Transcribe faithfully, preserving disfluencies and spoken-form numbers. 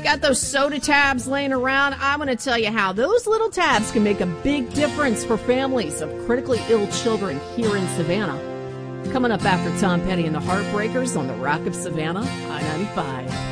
got those soda tabs laying around? I'm going to tell you how those little tabs can make a big difference for families of critically ill children here in Savannah. Coming up after Tom Petty and the Heartbreakers on the Rock of Savannah, I ninety-five.